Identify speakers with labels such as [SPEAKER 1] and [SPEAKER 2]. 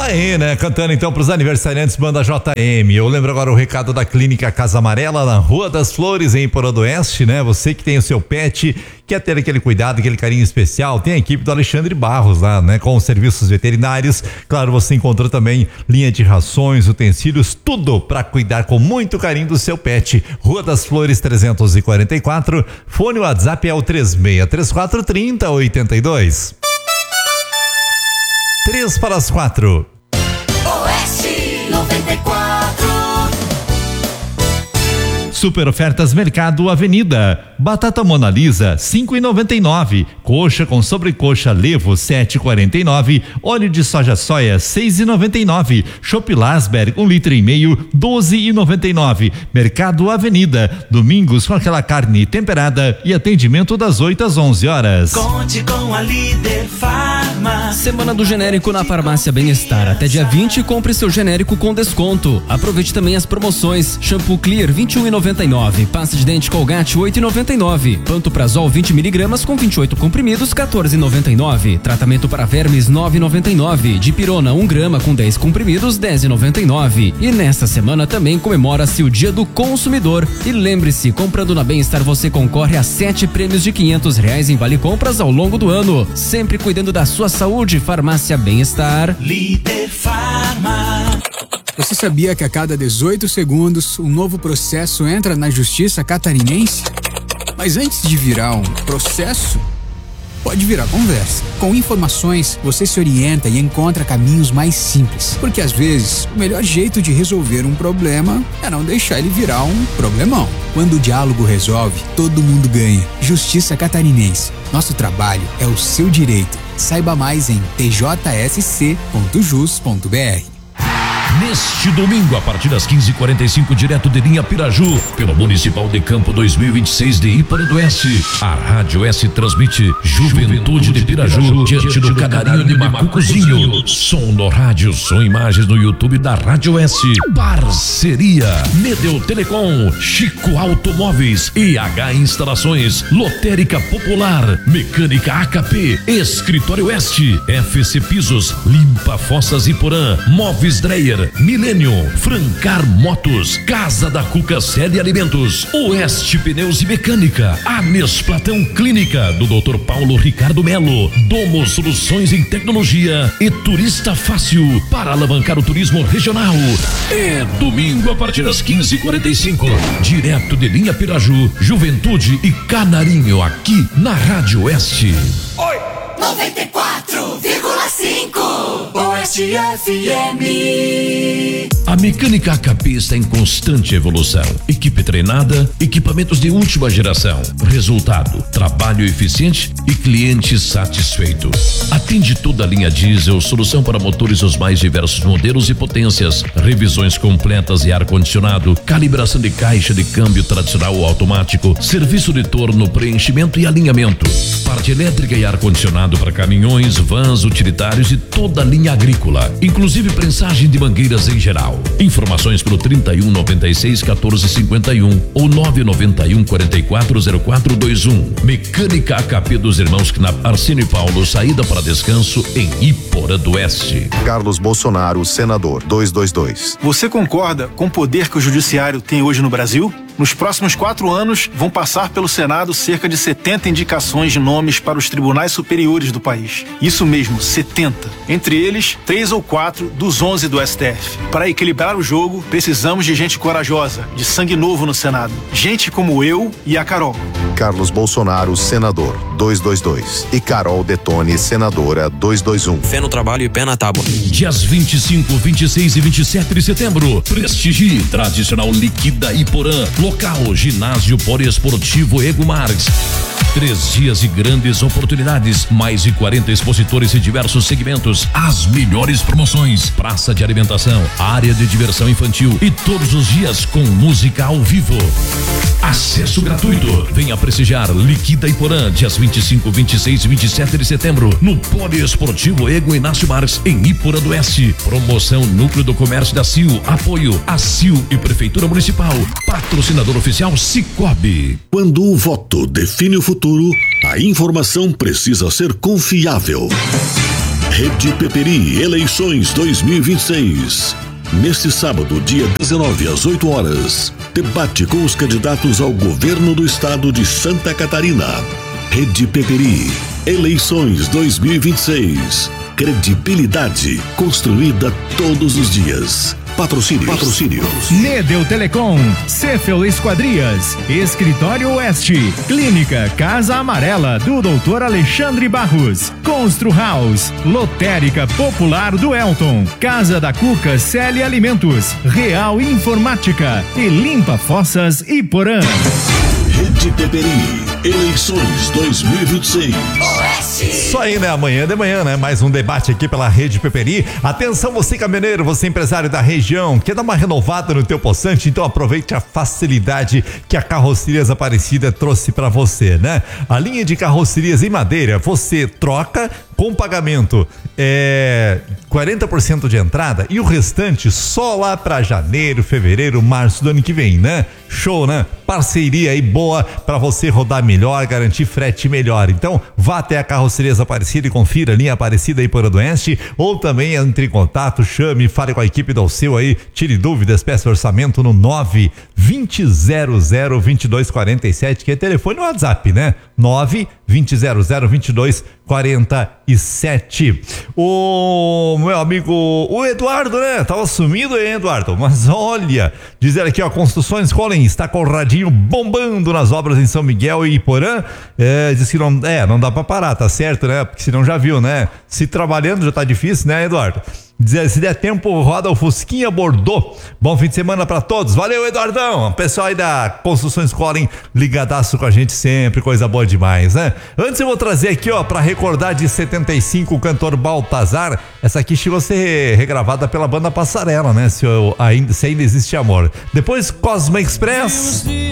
[SPEAKER 1] aí, né? Cantando então pros aniversariantes, banda JM. Eu lembro agora o recado da Clínica Casa Amarela, na Rua das Flores, em Iporã do Oeste, né? Você que tem o seu pet, quer ter aquele cuidado, aquele carinho especial, tem a equipe do Alexandre Barros lá, né? Com os serviços veterinários. Claro, você encontrou também linha de rações, utensílios, tudo para cuidar com muito carinho do seu pet. Rua das Flores 344, fone WhatsApp é o 3634 3082. 3 para as 4.
[SPEAKER 2] Oeste 94.
[SPEAKER 1] Super ofertas Mercado Avenida. Batata Mona Lisa 5,99. Coxa com sobrecoxa Levo 7,49. Óleo de soja soia 6,99. Chopp Lasberg 1,5 litro 12,99. Mercado Avenida. Domingos com aquela carne temperada e atendimento das 8 às 11 horas.
[SPEAKER 3] Conte com a Líder Farma.
[SPEAKER 4] Semana do genérico na Farmácia Bem-Estar. Até dia 20, compre seu genérico com desconto. Aproveite também as promoções. Shampoo Clear 21,99. Pasta de dente Colgate 8,99. Pantoprazol 20mg com 28 comprimidos 14,99. Tratamento para vermes 9,99. Dipirona 1 grama com 10 comprimidos 10,99. E nesta semana também comemora-se o Dia do Consumidor. E lembre-se, comprando na Bem-Estar você concorre a 7 prêmios de R$500 em vale compras ao longo do ano. Sempre cuidando da sua saúde. Farmácia Bem-Estar.
[SPEAKER 3] Líder Farma.
[SPEAKER 5] Você sabia que a cada 18 segundos um novo processo entra na Justiça Catarinense? Mas antes de virar um processo, pode virar conversa. Com informações, você se orienta e encontra caminhos mais simples. Porque às vezes, o melhor jeito de resolver um problema é não deixar ele virar um problemão. Quando o diálogo resolve, todo mundo ganha. Justiça Catarinense. Nosso trabalho é o seu direito. Saiba mais em tjsc.jus.br.
[SPEAKER 6] Neste domingo, a partir das 15h45, direto de linha Piraju, pelo Municipal de Campo 2026 de Iporã do Oeste, a Rádio S transmite Juventude de Piraju, diante do Canarinho de Macucozinho. Som no rádio, som imagens no YouTube da Rádio S. Parceria Medel Telecom, Chico Automóveis, EH Instalações, Lotérica Popular, Mecânica AKP, Escritório Oeste, FC Pisos, Limpa Fossas Iporã, Móveis Dreyer, Milênio, Francar Motos, Casa da Cuca Sede Alimentos, Oeste Pneus e Mecânica, Ames Platão Clínica, do Dr. Paulo Ricardo Melo, Domo Soluções em Tecnologia e Turista Fácil, para alavancar o turismo regional. É domingo a partir das 15h45, direto de linha Piraju, Juventude e Canarinho, aqui na Rádio Oeste.
[SPEAKER 2] Oi! 94,5 Oeste FM.
[SPEAKER 6] A Mecânica AKP está em constante evolução. Equipe treinada, equipamentos de última geração. Resultado, trabalho eficiente e cliente satisfeito. Atende toda a linha diesel, solução para motores dos mais diversos modelos e potências, revisões completas e ar-condicionado, calibração de caixa de câmbio tradicional ou automático, serviço de torno, preenchimento e alinhamento, parte elétrica e ar-condicionado para caminhões, vans, utilitários e toda a linha agrícola, inclusive prensagem de mangueiras em geral. Informações pelo 3196-1451 ou 991-440421. Mecânica AKP dos irmãos Knapp, Arsênio e Paulo, saída para descanso em Iporã do Oeste.
[SPEAKER 7] Carlos Bolsonaro, senador, 222.
[SPEAKER 8] Você concorda com o poder que o judiciário tem hoje no Brasil? Nos próximos 4 anos, vão passar pelo Senado cerca de 70 indicações de nomes para os tribunais superiores do país. Isso mesmo, 70. Entre eles, 3 ou 4 dos 11 do STF. Para equilibrar o jogo, precisamos de gente corajosa, de sangue novo no Senado. Gente como eu e a Carol.
[SPEAKER 7] Carlos Bolsonaro, senador, 222. E Carol Detone, senadora, 221.
[SPEAKER 9] Fé no trabalho e pé na tábua.
[SPEAKER 6] Dias 25, 26 e 27 de setembro. Prestigie tradicional Liquida Iporã. Local, ginásio poliesportivo Ego Marques. 3 dias e grandes oportunidades, mais de 40 expositores e diversos segmentos, as melhores promoções, praça de alimentação, área de diversão infantil e todos os dias com música ao vivo. Acesso gratuito. Venha prestigiar Liquida Iporã, dias 25, 26 e 27 de setembro, no Poliesportivo Ego Inácio Marques, em Iporã do Oeste. Promoção Núcleo do Comércio da CIL. Apoio a CIL e Prefeitura Municipal. Patrocinador oficial Cicobi.
[SPEAKER 10] Quando o voto define o futuro, a informação precisa ser confiável.
[SPEAKER 9] Rede Peperi, eleições 2026. Neste sábado, dia 19, às 8 horas, debate com os candidatos ao governo do estado de Santa Catarina. Rede Peperi, eleições 2026. Credibilidade construída todos os dias. Patrocínios.
[SPEAKER 10] Nedel Telecom, Cefel Esquadrias, Escritório Oeste, Clínica Casa Amarela do Dr. Alexandre Barros, Constru House, Lotérica Popular do Elton, Casa da Cuca Celi Alimentos, Real Informática e Limpa Fossas Iporã.
[SPEAKER 9] Rede Peperi, eleições 2026.
[SPEAKER 1] Isso aí, né? Amanhã de manhã, né? Mais um debate aqui pela Rede Peperi. Atenção, você caminhoneiro, você empresário da região, quer dar uma renovada no teu poçante? Então aproveite a facilidade que a Carrocerias Aparecida trouxe para você, né? A linha de carrocerias em madeira, você troca com pagamento 40% de entrada e o restante só lá para janeiro, fevereiro, março do ano que vem, né? Show, né? Parceria aí boa para você rodar melhor, garantir frete melhor. Então, vá até a Carrocerias Aparecida e confira a linha Aparecida aí por Oeste, ou também entre em contato, chame, fale com a equipe do Alceu aí, tire dúvidas, peça orçamento no 920002247, que é telefone no WhatsApp, né? 920002247. O meu amigo, o Eduardo, né? Tava sumido aí, Eduardo, mas olha, dizer aqui, ó, Construções Colin está com o radinho bombando nas obras em São Miguel e Iporã. Diz que não dá pra parar, tá certo, né? Porque senão já viu, né? Se trabalhando já tá difícil, né, Eduardo? Se der tempo, roda o Fusquinha Bordeaux. Bom fim de semana pra todos. Valeu, Eduardão. Pessoal aí da Construções Colin, ligadaço com a gente sempre, coisa boa demais, né? Antes eu vou trazer aqui, ó, pra recordar de 75, o cantor Baltazar. Essa aqui chegou a ser regravada pela banda Passarela, né? Se ainda existe amor. Depois Cosma Express.